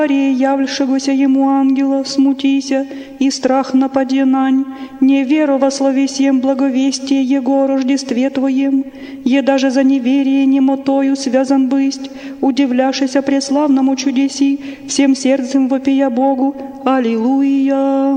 являвшегося ему ангела, смутися, и страх нападе нань, не веру во словесием благовестие Его о Рождестве Твоем, е даже за неверие немотою связан бысть, удивляшися преславному чудеси, всем сердцем вопия Богу. Аллилуйя!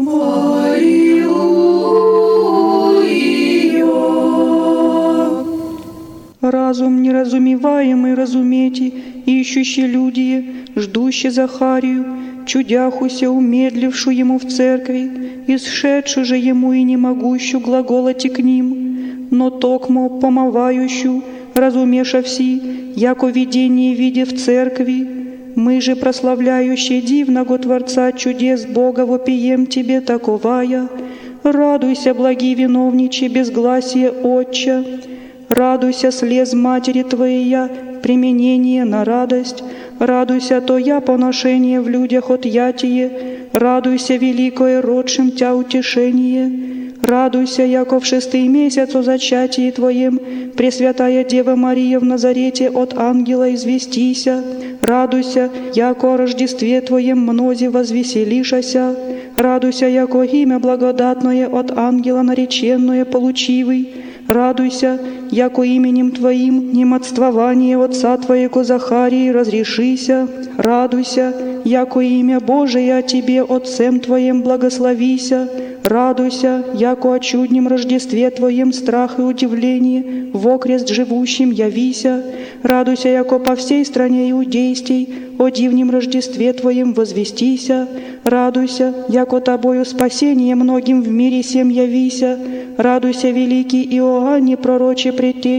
Аллилуйя! Разум неразумеваемый разумейте, ищущие люди, ждущие Захарию, чудяхуся, умедлившу ему в церкви, исшедшу же ему и не могущу глаголати к ним, но токмо помывающую, разумеша все, яко видение виде в церкви, мы же, прославляющие дивного Творца чудес Бога, вопием Тебе таковая. Радуйся, благий виновниче, безгласие Отча, радуйся, слез Матери Твоя, применение на радость, радуйся, то я поношение в людях отъятие, радуйся, великое родшим Тя утешение, радуйся, яко в 6-й месяц о зачатии Твоем, Пресвятая Дева Мария в Назарете от ангела известися, радуйся, яко о Рождестве Твоем мнози возвеселишася, радуйся, яко имя благодатное от ангела нареченное получивый, радуйся, яко именем Твоим немотствование Отца Твоего Захарии разрешися, радуйся, яко имя Божие о Тебе Отцем Твоем благословися, радуйся, яко о чуднем Рождестве Твоем страх и удивление в окрест живущим явися, радуйся, яко по всей стране иудейстей о дивнем Рождестве Твоем возвестися, радуйся, яко Тобою спасение многим в мире сем явися, радуйся, великий Иоанне, пророче предтечи